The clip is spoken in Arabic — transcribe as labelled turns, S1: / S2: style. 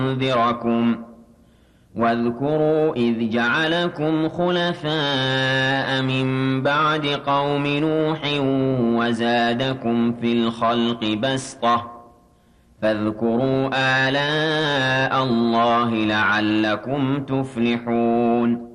S1: لينذركم واذكروا إذ جعلكم خلفاء من بعد قوم نوح وزادكم في الخلق بسطة فاذكروا آلاء الله لعلكم تفلحون